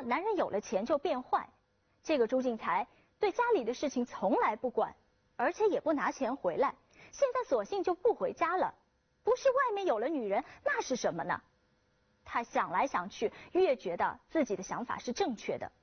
男人有了钱就变坏。这个朱进财对家里的事情从来不管，而且也不拿钱回来，现在索性就不回家了。不是外面有了女人，那是什么呢？他想来想去，越觉得自己的想法是正确的。